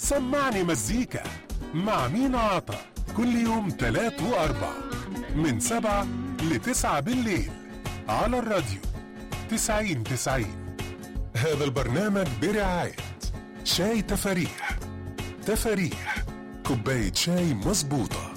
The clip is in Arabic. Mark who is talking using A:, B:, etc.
A: سمعني مزيكا مع مينا عطا كل يوم 3 وأربع من 7 ل9 بالليل على الراديو 90-90. هذا البرنامج برعاية شاي تفاريح. تفاريح كوباية شاي مظبوطة.